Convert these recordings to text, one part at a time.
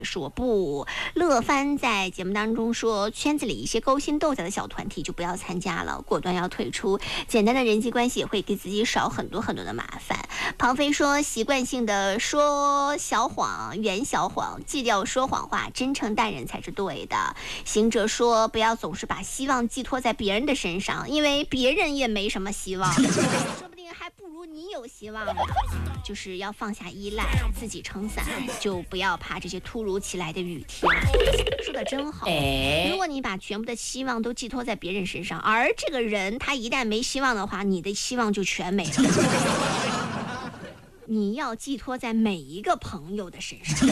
说不，乐帆在节目当中说，圈子里一些勾心斗角的小团体就不要参加了，果断要退出。简单的人际关系也会给自己少很多很多的麻烦。庞飞说，习惯性的说小谎，圆小谎，戒掉说谎话，真诚待人才是对的。行者说，不要总是把希望寄托在别人的身上，因为别人也没什么希望，说不定还不如你有希望呢。就是要放下依赖，自己撑伞，就不要怕这些突如其来的雨天。说的真好。如果你把全部的希望都寄托在别人身上，而这个人他一旦没希望的话，你的希望就全没了。你要寄托在每一个朋友的身上。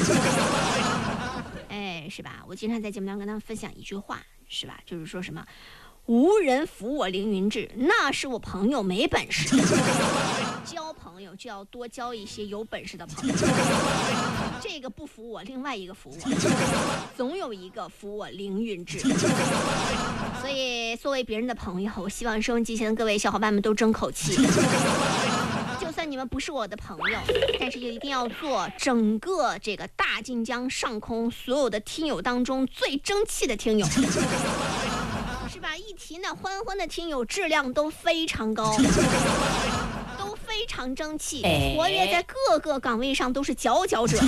是吧？我经常在节目当中跟他们分享一句话，是吧？就是说什么无人服我凌云志，那是我朋友没本事。交朋友就要多交一些有本事的朋友，这个不服我，另外一个服我，总有一个服我凌云志。所以作为别人的朋友，我希望收音机前的各位小伙伴们都争口气。就算你们不是我的朋友，但是也一定要做整个这个大晋江上空所有的听友当中最争气的听友。是吧？一提那欢欢的听友质量都非常高，都非常争气，活跃在各个岗位上都是佼佼者。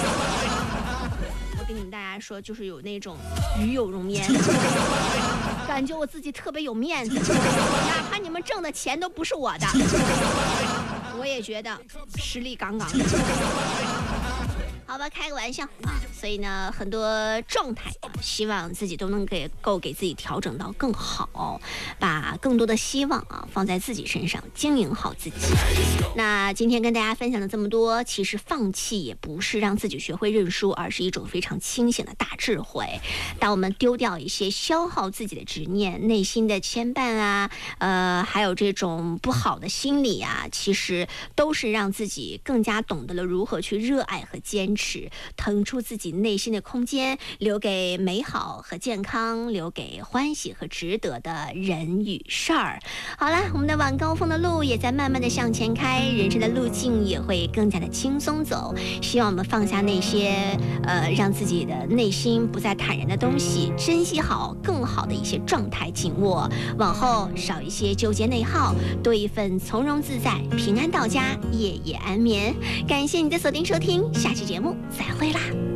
我跟你们大家说，就是有那种与有荣焉，感觉我自己特别有面子，哪怕你们挣的钱都不是我的，我也觉得实力杠杠的。好吧，开个玩笑啊，所以呢，很多状态希望自己都能够给自己调整到更好，把更多的希望放在自己身上，经营好自己。那今天跟大家分享了这么多，其实放弃也不是让自己学会认输，而是一种非常清醒的大智慧。当我们丢掉一些消耗自己的执念、内心的牵绊还有这种不好的心理其实都是让自己更加懂得了如何去热爱和坚持，腾出自己内心的空间，留给美好和健康，留给欢喜和值得的人与事儿。好了，我们的晚高峰的路也在慢慢的向前开，人生的路径也会更加的轻松走。希望我们放下那些让自己的内心不再坦然的东西，珍惜好更好的一些状态紧握，往后少一些纠结内耗，多一份从容自在，平安到家，夜夜安眠。感谢你的锁定收听，下期节目再会啦。